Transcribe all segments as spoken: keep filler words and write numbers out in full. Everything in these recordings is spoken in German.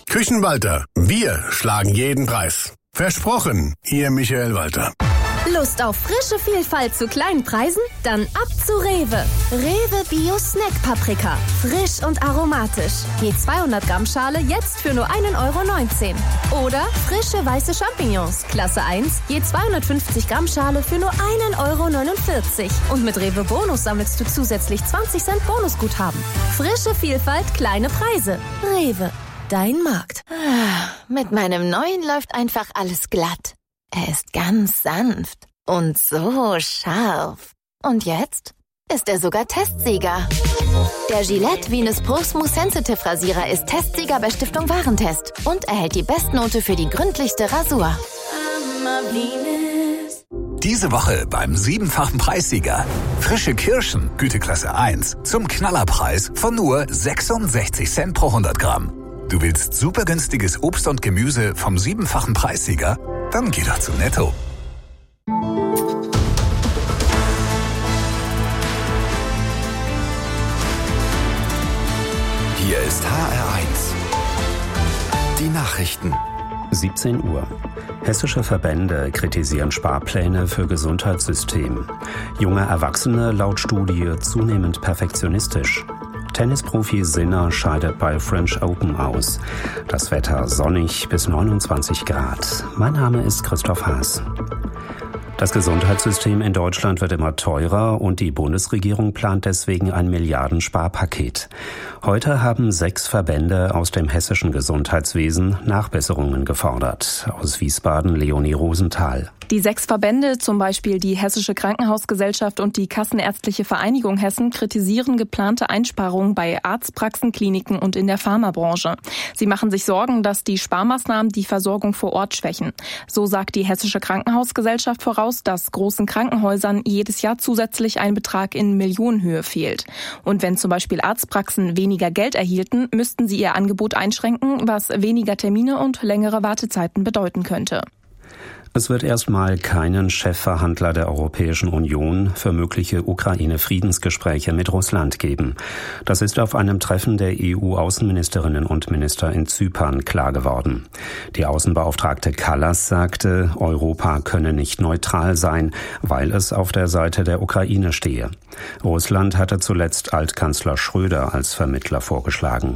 Küchenwalter, wir schlagen jeden Preis. Versprochen, Ihr Michael Walter. Lust auf frische Vielfalt zu kleinen Preisen? Dann ab zu Rewe. Rewe Bio Snack Paprika. Frisch und aromatisch. Je zweihundert Gramm Schale jetzt für nur ein Euro neunzehn. Oder frische weiße Champignons. Klasse eins. Je zweihundertfünfzig Gramm Schale für nur ein Euro neunundvierzig. Und mit Rewe Bonus sammelst du zusätzlich zwanzig Cent Bonusguthaben. Frische Vielfalt, kleine Preise. Rewe. Dein Markt. Mit meinem neuen läuft einfach alles glatt. Er ist ganz sanft und so scharf. Und jetzt ist er sogar Testsieger. Der Gillette Venus Pro Smooth Sensitive Rasierer ist Testsieger bei Stiftung Warentest und erhält die Bestnote für die gründlichste Rasur. Diese Woche beim siebenfachen Preissieger. Frische Kirschen, Güteklasse eins, zum Knallerpreis von nur sechsundsechzig Cent pro hundert Gramm. Du willst super günstiges Obst und Gemüse vom siebenfachen Preissieger? Dann geh doch zu Netto. Hier ist H R eins. Die Nachrichten. siebzehn Uhr. Hessische Verbände kritisieren Sparpläne für Gesundheitssystem. Junge Erwachsene laut Studie zunehmend perfektionistisch. Tennisprofi Sinner scheidet bei French Open aus. Das Wetter sonnig bis neunundzwanzig Grad. Mein Name ist Christoph Haas. Das Gesundheitssystem in Deutschland wird immer teurer und die Bundesregierung plant deswegen ein Milliardensparpaket. Heute haben sechs Verbände aus dem hessischen Gesundheitswesen Nachbesserungen gefordert. Aus Wiesbaden Leonie Rosenthal. Die sechs Verbände, zum Beispiel die Hessische Krankenhausgesellschaft und die Kassenärztliche Vereinigung Hessen, kritisieren geplante Einsparungen bei Arztpraxen, Kliniken und in der Pharmabranche. Sie machen sich Sorgen, dass die Sparmaßnahmen die Versorgung vor Ort schwächen. So sagt die Hessische Krankenhausgesellschaft voraus, dass großen Krankenhäusern jedes Jahr zusätzlich ein Betrag in Millionenhöhe fehlt. Und wenn zum Beispiel Arztpraxen weniger Geld erhielten, müssten sie ihr Angebot einschränken, was weniger Termine und längere Wartezeiten bedeuten könnte. Es wird erstmal keinen Chefverhandler der Europäischen Union für mögliche Ukraine-Friedensgespräche mit Russland geben. Das ist auf einem Treffen der E U-Außenministerinnen und Minister in Zypern klar geworden. Die Außenbeauftragte Kallas sagte, Europa könne nicht neutral sein, weil es auf der Seite der Ukraine stehe. Russland hatte zuletzt Altkanzler Schröder als Vermittler vorgeschlagen.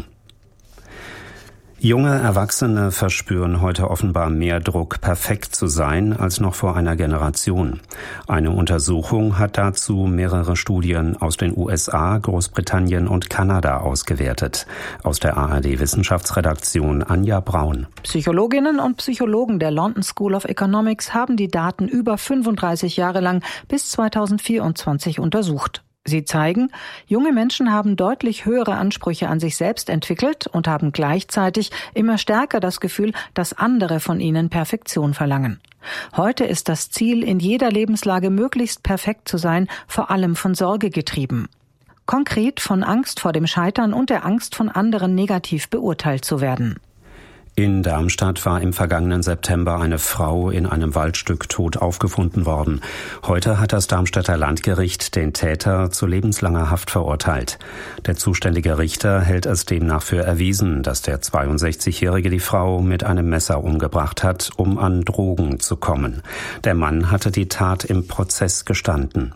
Junge Erwachsene verspüren heute offenbar mehr Druck, perfekt zu sein, als noch vor einer Generation. Eine Untersuchung hat dazu mehrere Studien aus den U S A, Großbritannien und Kanada ausgewertet. Aus der A R D-Wissenschaftsredaktion Anja Braun. Psychologinnen und Psychologen der London School of Economics haben die Daten über fünfunddreißig Jahre lang bis zweitausendvierundzwanzig untersucht. Sie zeigen, junge Menschen haben deutlich höhere Ansprüche an sich selbst entwickelt und haben gleichzeitig immer stärker das Gefühl, dass andere von ihnen Perfektion verlangen. Heute ist das Ziel, in jeder Lebenslage möglichst perfekt zu sein, vor allem von Sorge getrieben. Konkret von Angst vor dem Scheitern und der Angst, von anderen negativ beurteilt zu werden. In Darmstadt war im vergangenen September eine Frau in einem Waldstück tot aufgefunden worden. Heute hat das Darmstädter Landgericht den Täter zu lebenslanger Haft verurteilt. Der zuständige Richter hält es demnach für erwiesen, dass der zweiundsechzigjährige die Frau mit einem Messer umgebracht hat, um an Drogen zu kommen. Der Mann hatte die Tat im Prozess gestanden.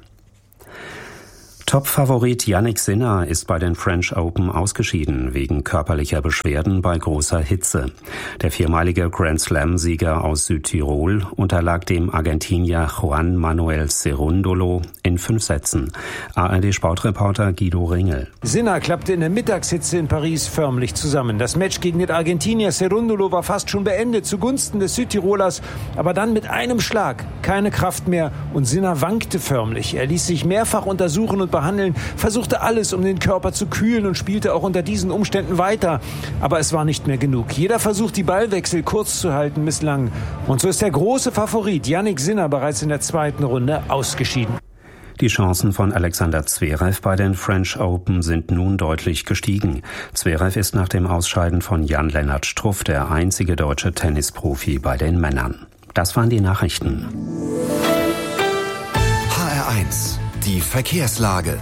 Top-Favorit Jannik Sinner ist bei den French Open ausgeschieden, wegen körperlicher Beschwerden bei großer Hitze. Der viermalige Grand-Slam-Sieger aus Südtirol unterlag dem Argentinier Juan Manuel Cerúndolo in fünf Sätzen. A R D-Sportreporter Guido Ringel. Sinner klappte in der Mittagshitze in Paris förmlich zusammen. Das Match gegen den Argentinier Cerúndolo war fast schon beendet zugunsten des Südtirolers. Aber dann mit einem Schlag keine Kraft mehr und Sinner wankte förmlich. Er ließ sich mehrfach untersuchen und behandeln, versuchte alles, um den Körper zu kühlen und spielte auch unter diesen Umständen weiter. Aber es war nicht mehr genug. Jeder Versuch, die Ballwechsel kurz zu halten, misslang. Und so ist der große Favorit Jannik Sinner bereits in der zweiten Runde ausgeschieden. Die Chancen von Alexander Zverev bei den French Open sind nun deutlich gestiegen. Zverev ist nach dem Ausscheiden von Jan-Lennart Struff der einzige deutsche Tennisprofi bei den Männern. Das waren die Nachrichten. H R eins. Die Verkehrslage.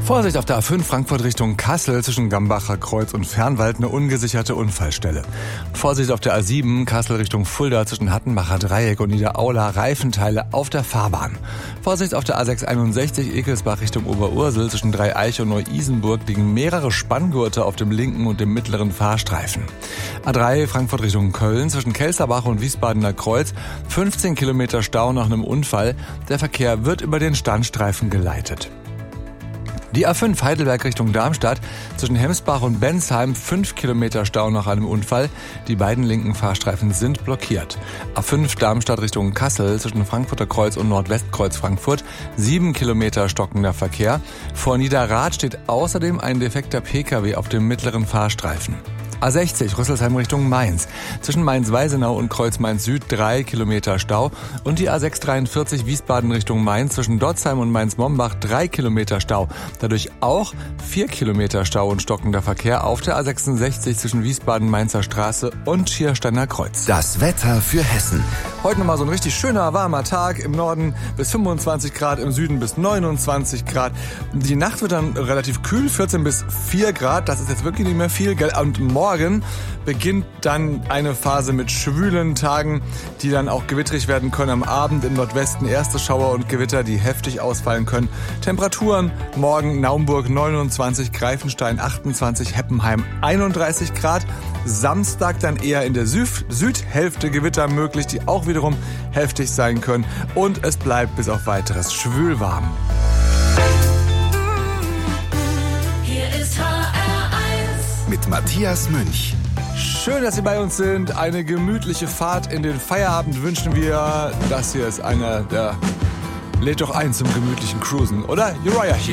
Vorsicht auf der A fünf Frankfurt Richtung Kassel zwischen Gambacher Kreuz und Fernwald eine ungesicherte Unfallstelle. Vorsicht auf der A sieben Kassel Richtung Fulda zwischen Hattenbacher Dreieck und Niederaula Reifenteile auf der Fahrbahn. Vorsicht auf der A sechshunderteinundsechzig Ekelsbach Richtung Oberursel zwischen Dreieich und Neu-Isenburg liegen mehrere Spanngurte auf dem linken und dem mittleren Fahrstreifen. A drei Frankfurt Richtung Köln zwischen Kelsterbach und Wiesbadener Kreuz fünfzehn Kilometer Stau nach einem Unfall. Der Verkehr wird über den Standstreifen geleitet. Die A fünf Heidelberg Richtung Darmstadt zwischen Hemsbach und Bensheim fünf Kilometer Stau nach einem Unfall. Die beiden linken Fahrstreifen sind blockiert. A fünf Darmstadt Richtung Kassel zwischen Frankfurter Kreuz und Nordwestkreuz Frankfurt sieben Kilometer stockender Verkehr. Vor Niederrad steht außerdem ein defekter Pkw auf dem mittleren Fahrstreifen. A sechzig Rüsselsheim Richtung Mainz. Zwischen Mainz-Weisenau und Kreuz Mainz-Süd drei Kilometer Stau. Und die A sechshundertdreiundvierzig Wiesbaden Richtung Mainz zwischen Dotzheim und Mainz-Mombach drei Kilometer Stau. Dadurch auch vier Kilometer Stau und stockender Verkehr auf der A sechsundsechzig zwischen Wiesbaden-Mainzer Straße und Schiersteiner Kreuz. Das Wetter für Hessen. Heute nochmal so ein richtig schöner, warmer Tag. Im Norden bis fünfundzwanzig Grad, im Süden bis neunundzwanzig Grad. Die Nacht wird dann relativ kühl, vierzehn bis vier Grad. Das ist jetzt wirklich nicht mehr viel, gell? Und morgen beginnt dann eine Phase mit schwülen Tagen, die dann auch gewitterig werden können. Am Abend im Nordwesten erste Schauer und Gewitter, die heftig ausfallen können. Temperaturen morgen Naumburg neunundzwanzig, Greifenstein achtundzwanzig, Heppenheim einunddreißig Grad. Samstag dann eher in der Süd- Südhälfte Gewitter möglich, die auch wiederum heftig sein können. Und es bleibt bis auf weiteres schwül warm. Hier ist H R eins mit Matthias Münch. Schön, dass Sie bei uns sind. Eine gemütliche Fahrt in den Feierabend wünschen wir. Das hier ist einer der... Lädt doch ein zum gemütlichen Cruisen, oder? Uriah Heep.